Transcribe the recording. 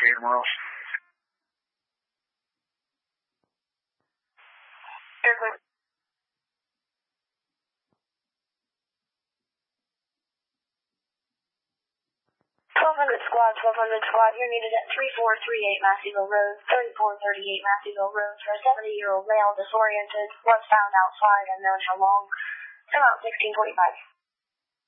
Navigator Morales. Air clear. 1200 squad, you're needed at 3438 Masseyville Road, 3438 Masseyville Road for a 70-year-old male disoriented, was found outside unknown how long, about 1645.